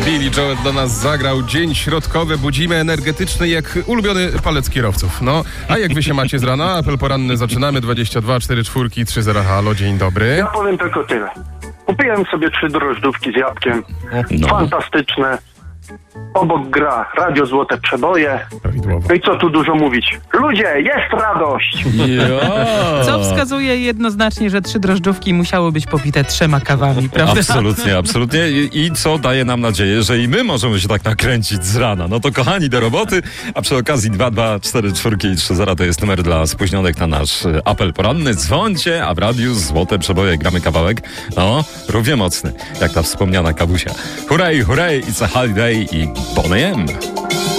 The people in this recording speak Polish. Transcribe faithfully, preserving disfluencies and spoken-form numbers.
Billy Joel dla nas zagrał. Dzień środkowy, budzimy energetyczny jak ulubiony palec kierowców. No, a jak wy się macie z rana? Apel poranny zaczynamy. dwadzieścia dwa cztery cztery trzy zero. Halo, dzień dobry. Ja powiem tylko tyle. Kupiłem sobie trzy drożdżówki z jabłkiem. No. Fantastyczne. Obok gra Radio Złote Przeboje. Prawidłowo. No i co tu dużo mówić? Ludzie, jest radość! Co wskazuje jednoznacznie, że trzy drożdżówki musiały być popite trzema kawami, prawda? Absolutnie, absolutnie. I, I co daje nam nadzieję, że i my możemy się tak nakręcić z rana. No to kochani, do roboty, a przy okazji dwa dwa cztery cztery trzy zero to jest numer dla spóźnionych na nasz e, apel poranny. Dzwońcie, a w radiu Złote Przeboje gramy kawałek, no, równie mocny, jak ta wspomniana kawusia. Hurray, hurray, it's a holiday i Boney M.